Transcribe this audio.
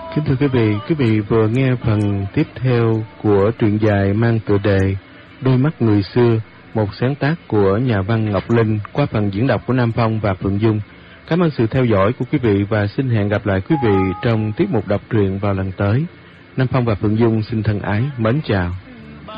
Kính thưa quý vị vừa nghe phần tiếp theo của truyện dài mang tựa đề Đôi mắt người xưa, một sáng tác của nhà văn Ngọc Linh qua phần diễn đọc của Nam Phong và Phượng Dung. Cảm ơn sự theo dõi của quý vị và xin hẹn gặp lại quý vị trong tiết mục đọc truyện vào lần tới. Nam Phong và Phượng Dung xin thân ái mến chào.